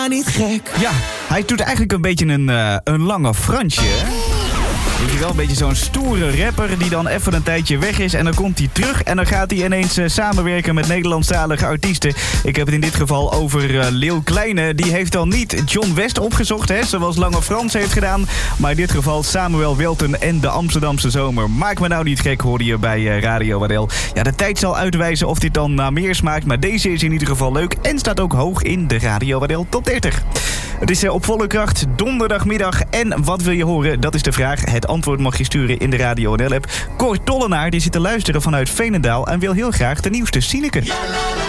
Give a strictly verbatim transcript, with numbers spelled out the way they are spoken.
niet gek. Ja, hij doet eigenlijk een beetje een, uh, een lange Fransje, hè? Weet je wel, een beetje zo'n stoere rapper die dan even een tijdje weg is en dan komt hij terug en dan gaat hij ineens uh, samenwerken met Nederlandstalige artiesten. Ik heb het in dit geval over uh, Leeuw Kleine. Die heeft dan niet John West opgezocht, hè, zoals Lange Frans heeft gedaan, maar in dit geval Samuel Welten en de Amsterdamse Zomer. Maak me nou niet gek, hoorde je bij uh, Radio Wadel. Ja, de tijd zal uitwijzen of dit dan naar meer smaakt, maar deze is in ieder geval leuk en staat ook hoog in de Radio Wadel Top dertig. Het is uh, op volle kracht donderdagmiddag en wat wil je horen? Dat is de vraag. Het antwoord mag je sturen in de Radio N L-app. Cor Tollenaar die zit te luisteren vanuit Veenendaal en wil heel graag de nieuwste Sineke.